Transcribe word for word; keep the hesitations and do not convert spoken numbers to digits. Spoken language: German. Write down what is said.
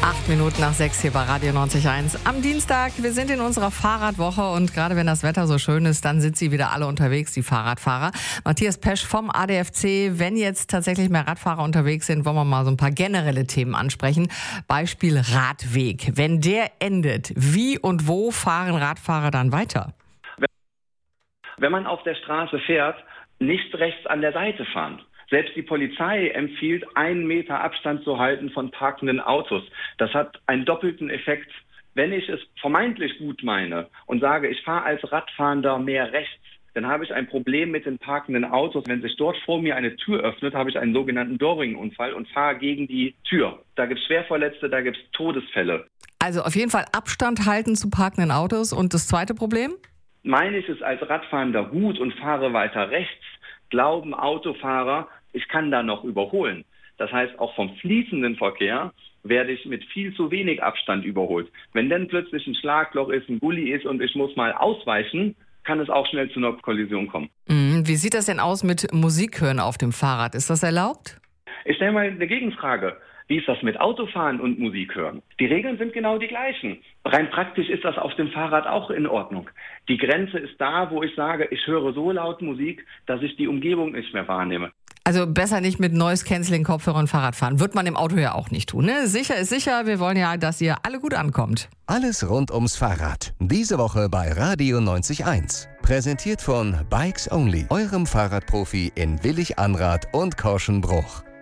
Acht Minuten nach sechs hier bei Radio neunzig Komma eins. Am Dienstag, wir sind in unserer Fahrradwoche und gerade wenn das Wetter so schön ist, dann sind sie wieder alle unterwegs, die Fahrradfahrer. Matthias Pesch vom A D F C. Wenn jetzt tatsächlich mehr Radfahrer unterwegs sind, wollen wir mal so ein paar generelle Themen ansprechen. Beispiel Radweg. Wenn der endet, wie und wo fahren Radfahrer dann weiter? Wenn man auf der Straße fährt, nicht rechts an der Seite fahren. Selbst die Polizei empfiehlt, einen Meter Abstand zu halten von parkenden Autos. Das hat einen doppelten Effekt. Wenn ich es vermeintlich gut meine und sage, ich fahre als Radfahrender mehr rechts, dann habe ich ein Problem mit den parkenden Autos. Wenn sich dort vor mir eine Tür öffnet, habe ich einen sogenannten Doorring-Unfall und fahre gegen die Tür. Da gibt es Schwerverletzte, da gibt es Todesfälle. Also auf jeden Fall Abstand halten zu parkenden Autos. Und das zweite Problem? Meine ich es als Radfahrender gut und fahre weiter rechts, glauben Autofahrer, ich kann da noch überholen. Das heißt, auch vom fließenden Verkehr werde ich mit viel zu wenig Abstand überholt. Wenn dann plötzlich ein Schlagloch ist, ein Gully ist und ich muss mal ausweichen, kann es auch schnell zu einer Kollision kommen. Wie sieht das denn aus mit Musik hören auf dem Fahrrad? Ist das erlaubt? Ich stelle mal eine Gegenfrage. Wie ist das mit Autofahren und Musik hören? Die Regeln sind genau die gleichen. Rein praktisch ist das auf dem Fahrrad auch in Ordnung. Die Grenze ist da, wo ich sage, ich höre so laut Musik, dass ich die Umgebung nicht mehr wahrnehme. Also besser nicht mit Noise-Canceling-Kopfhörern Fahrrad fahren. Wird man im Auto ja auch nicht tun, ne? Sicher ist sicher, wir wollen ja, dass ihr alle gut ankommt. Alles rund ums Fahrrad. Diese Woche bei Radio neunzig Komma eins. Präsentiert von Bikes Only, eurem Fahrradprofi in Willig-Anrath und Korschenbruch.